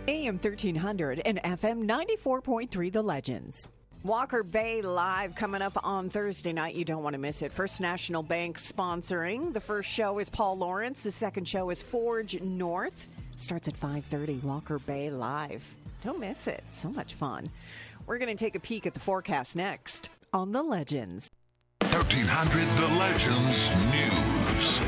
AM 1300 and FM 94.3 The Legends. Walker Bay Live coming up on Thursday night. You don't want to miss it. First National Bank sponsoring. The first show is Paul Lawrence. The second show is Forge North. Starts at 5:30. Walker Bay Live. Don't miss it. So much fun. We're going to take a peek at the forecast next on The Legends. 1300 The Legends News.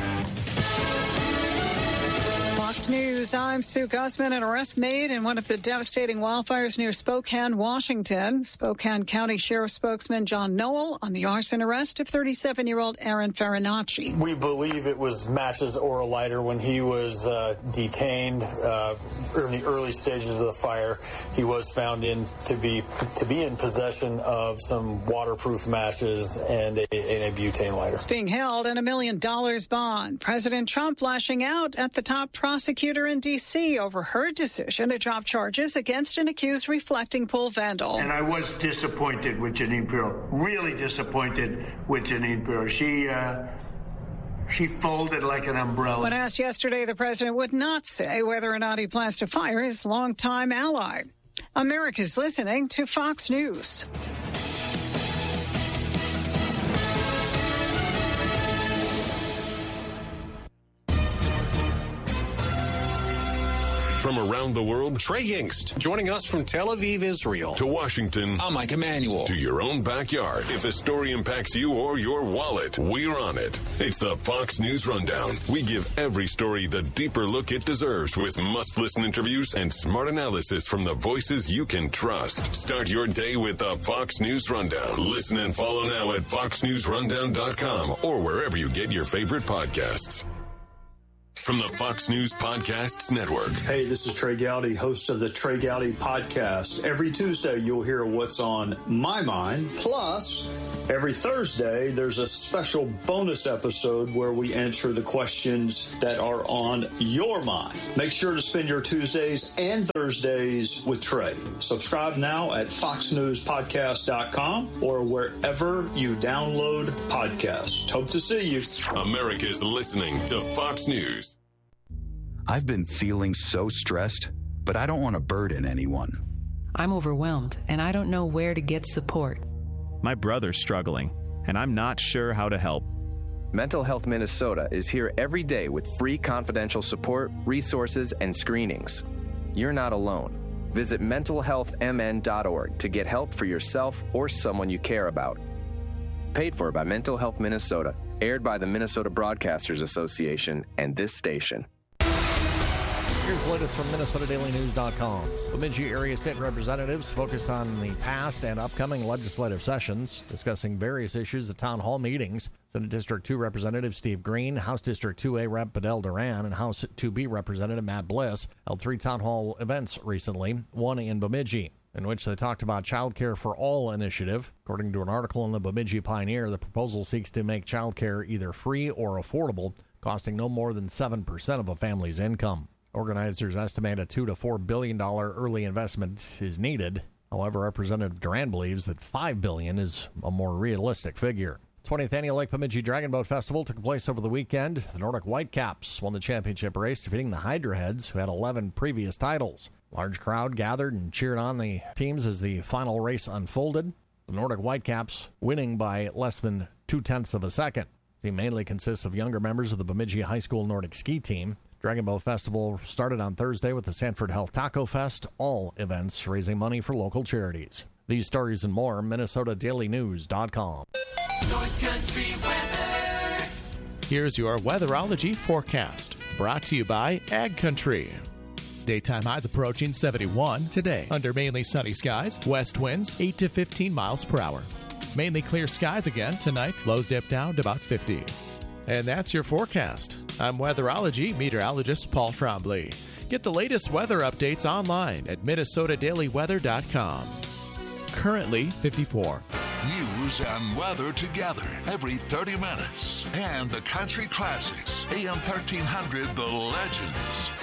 Fox News, I'm Sue Guzman. An arrest made in one of the devastating wildfires near Spokane, Washington. Spokane County Sheriff spokesman John Noel on the arson arrest of 37-year-old Aaron Farinacci. We believe it was matches or a lighter when he was detained in the early stages of the fire. He was found to be in possession of some waterproof matches and a butane lighter. It's being held in $1 million bond. President Trump lashing out at the top prosecutor in D.C. over her decision to drop charges against an accused reflecting pool vandal. And I was disappointed with Jeanine Pirro, really disappointed with Jeanine Pirro. She folded like an umbrella. When asked yesterday, the president would not say whether or not he plans to fire his longtime ally. America's listening to Fox News. From around the world, Trey Hingst, joining us from Tel Aviv, Israel. To Washington, I'm Mike Emanuel. To your own backyard. If a story impacts you or your wallet, we're on it. It's the Fox News Rundown. We give every story the deeper look it deserves with must-listen interviews and smart analysis from the voices you can trust. Start your day with the Fox News Rundown. Listen and follow now at foxnewsrundown.com or wherever you get your favorite podcasts. From the Fox News Podcasts Network. Hey, this is Trey Gowdy, host of the Trey Gowdy Podcast. Every Tuesday, you'll hear what's on my mind. Plus, every Thursday, there's a special bonus episode where we answer the questions that are on your mind. Make sure to spend your Tuesdays and Thursdays with Trey. Subscribe now at foxnewspodcast.com or wherever you download podcasts. Hope to see you. America's listening to Fox News. I've been feeling so stressed, but I don't want to burden anyone. I'm overwhelmed, and I don't know where to get support. My brother's struggling, and I'm not sure how to help. Mental Health Minnesota is here every day with free confidential support, resources, and screenings. You're not alone. Visit mentalhealthmn.org to get help for yourself or someone you care about. Paid for by Mental Health Minnesota, aired by the Minnesota Broadcasters Association and this station. Here's the latest from MinnesotaDailyNews.com. Bemidji area state representatives focused on the past and upcoming legislative sessions, discussing various issues at town hall meetings. Senate District 2 Representative Steve Green, House District 2A Rep. Bedell Duran, and House 2B Representative Matt Bliss held 3 town hall events recently, one in Bemidji, in which they talked about Child Care for All initiative. According to an article in the Bemidji Pioneer, the proposal seeks to make child care either free or affordable, costing no more than 7% of a family's income. Organizers estimate a $2 to $4 billion early investment is needed. However, Representative Duran believes that $5 billion is a more realistic figure. 20th Annual Lake Bemidji Dragon Boat Festival took place over the weekend. The Nordic Whitecaps won the championship race, defeating the Hydra Heads, who had 11 previous titles. Large crowd gathered and cheered on the teams as the final race unfolded. The Nordic Whitecaps winning by less than 0.2 of a second. The team mainly consists of younger members of the Bemidji High School Nordic Ski Team. Dragon Boat Festival started on Thursday with the Sanford Health Taco Fest, all events raising money for local charities. These stories and more, MinnesotaDailyNews.com. North Country weather. Here's your weatherology forecast, brought to you by Ag Country. Daytime highs approaching 71 today, under mainly sunny skies, west winds 8 to 15 miles per hour. Mainly clear skies again tonight, lows dip down to about 50. And that's your forecast. I'm weatherology meteorologist Paul Trombley. Get the latest weather updates online at MinnesotaDailyWeather.com. Currently 54. News and weather together every 30 minutes. And the country classics. AM 1300, The Legends.